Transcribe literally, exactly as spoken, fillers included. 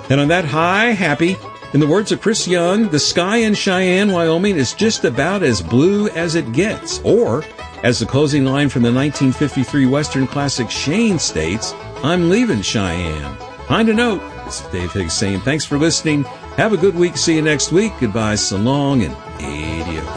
And on that high, happy, in the words of Chris Young, the sky in Cheyenne, Wyoming is just about as blue as it gets. Or, as the closing line from the nineteen fifty-three Western classic Shane states, I'm leaving Cheyenne. Find a note. This is Dave Higgs saying thanks for listening. Have a good week. See you next week. Goodbye, so long, and adios.